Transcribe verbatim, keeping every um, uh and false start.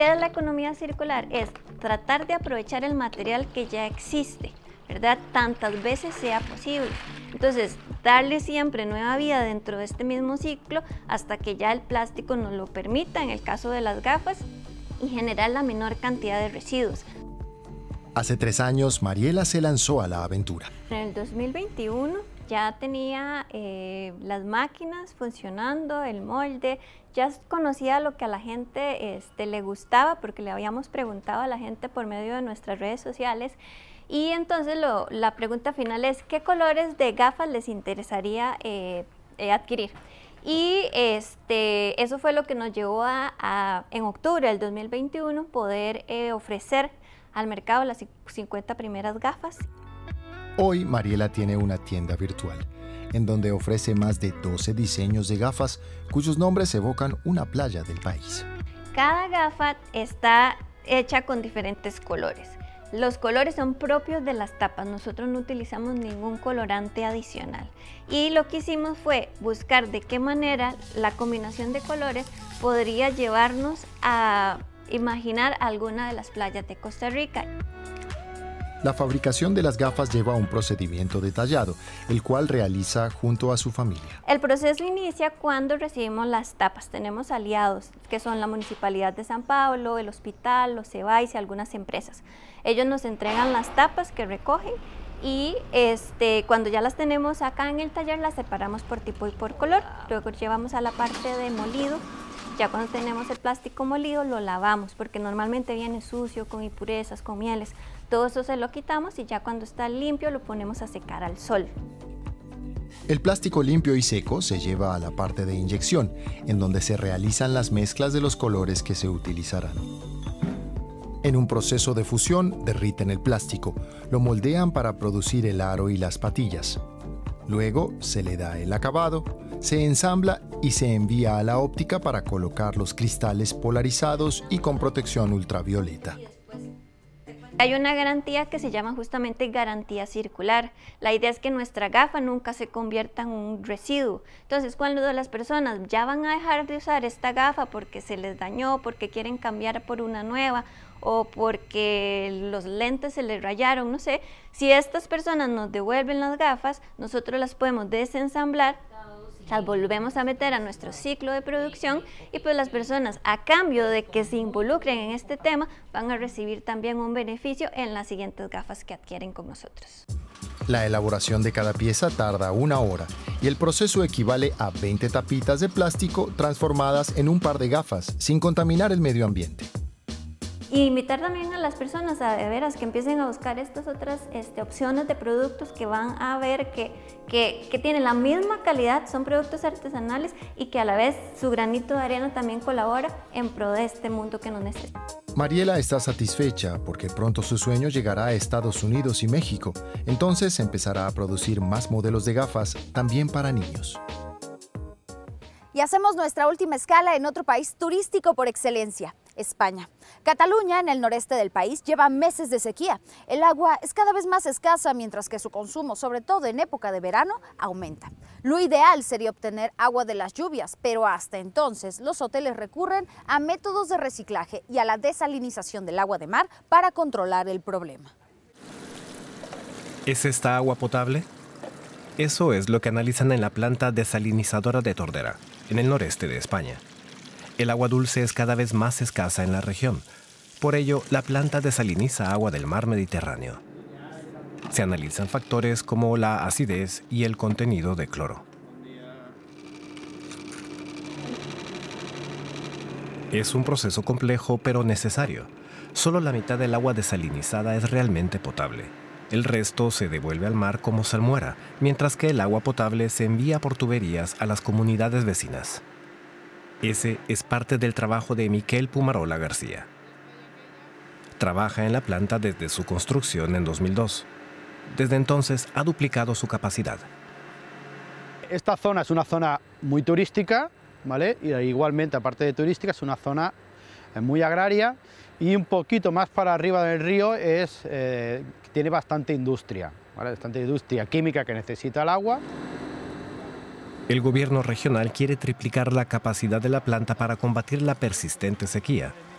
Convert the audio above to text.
¿Qué es la economía circular? Es tratar de aprovechar el material que ya existe, ¿verdad? Tantas veces sea posible. Entonces, darle siempre nueva vida dentro de este mismo ciclo hasta que ya el plástico nos lo permita, en el caso de las gafas, y generar la menor cantidad de residuos. Hace tres años, Mariela se lanzó a la aventura. En el dos mil veintiuno ya tenía eh, las máquinas funcionando, el molde, ya conocía lo que a la gente este, le gustaba porque le habíamos preguntado a la gente por medio de nuestras redes sociales. Y entonces lo, la pregunta final es, ¿qué colores de gafas les interesaría eh, eh, adquirir? Y este, eso fue lo que nos llevó a, a en octubre del dos mil veintiuno, poder eh, ofrecer al mercado las cincuenta primeras gafas. Hoy Mariela tiene una tienda virtual, en donde ofrece más de doce diseños de gafas, cuyos nombres evocan una playa del país. Cada gafa está hecha con diferentes colores. Los colores son propios de las tapas, nosotros no utilizamos ningún colorante adicional. Y lo que hicimos fue buscar de qué manera la combinación de colores podría llevarnos a imaginar alguna de las playas de Costa Rica. La fabricación de las gafas lleva un procedimiento detallado, el cual realiza junto a su familia. El proceso inicia cuando recibimos las tapas. Tenemos aliados, que son la Municipalidad de San Pablo, el hospital, los Cebais y algunas empresas. Ellos nos entregan las tapas que recogen y este, cuando ya las tenemos acá en el taller, las separamos por tipo y por color. Luego llevamos a la parte de molido. Ya cuando tenemos el plástico molido lo lavamos porque normalmente viene sucio, con impurezas, con mieles. Todo eso se lo quitamos y ya cuando está limpio lo ponemos a secar al sol. El plástico limpio y seco se lleva a la parte de inyección, en donde se realizan las mezclas de los colores que se utilizarán. En un proceso de fusión derriten el plástico, lo moldean para producir el aro y las patillas. Luego se le da el acabado, se ensambla y se envía a la óptica para colocar los cristales polarizados y con protección ultravioleta. Hay una garantía que se llama justamente garantía circular. La idea es que nuestra gafa nunca se convierta en un residuo. Entonces, cuando las personas ya van a dejar de usar esta gafa porque se les dañó, porque quieren cambiar por una nueva o porque los lentes se les rayaron, no sé, si estas personas nos devuelven las gafas, nosotros las podemos desensamblar, las volvemos a meter a nuestro ciclo de producción y pues las personas, a cambio de que se involucren en este tema, van a recibir también un beneficio en las siguientes gafas que adquieren con nosotros. La elaboración de cada pieza tarda una hora y el proceso equivale a veinte tapitas de plástico transformadas en un par de gafas sin contaminar el medio ambiente. Y invitar también a las personas a de veras que empiecen a buscar estas otras este, opciones de productos que van a ver que, que, que tienen la misma calidad, son productos artesanales y que a la vez su granito de arena también colabora en pro de este mundo que nos necesita. Mariela está satisfecha porque pronto su sueño llegará a Estados Unidos y México. Entonces empezará a producir más modelos de gafas también para niños. Y hacemos nuestra última escala en otro país turístico por excelencia, España. Cataluña, en el noreste del país, lleva meses de sequía. El agua es cada vez más escasa, mientras que su consumo, sobre todo en época de verano, aumenta. Lo ideal sería obtener agua de las lluvias, pero hasta entonces los hoteles recurren a métodos de reciclaje y a la desalinización del agua de mar para controlar el problema. ¿Es esta agua potable? Eso es lo que analizan en la planta desalinizadora de Tordera, en el noreste de España. El agua dulce es cada vez más escasa en la región. Por ello, la planta desaliniza agua del mar Mediterráneo. Se analizan factores como la acidez y el contenido de cloro. Es un proceso complejo pero necesario. Solo la mitad del agua desalinizada es realmente potable. El resto se devuelve al mar como salmuera, mientras que el agua potable se envía por tuberías a las comunidades vecinas. Ese es parte del trabajo de Miquel Pumarola García. Trabaja en la planta desde su construcción en dos mil dos. Desde entonces ha duplicado su capacidad. Esta zona es una zona muy turística, ¿vale? Y igualmente, aparte de turística, es una zona muy agraria y un poquito más para arriba del río es, eh, tiene bastante industria, ¿vale? Bastante industria química que necesita el agua. El gobierno regional quiere triplicar la capacidad de la planta para combatir la persistente sequía.